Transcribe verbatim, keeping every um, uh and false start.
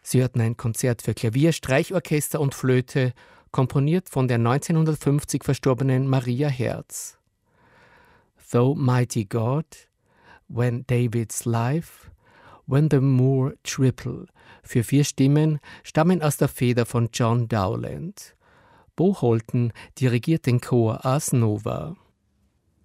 Sie hörten ein Konzert für Klavier, Streichorchester und Flöte, komponiert von der neunzehnhundertfünfzig verstorbenen Maria Herz. Though Mighty God, When David's Life, When the Moor Triple für vier Stimmen stammen aus der Feder von John Dowland. Bo Holton dirigiert den Chor Ars Nova.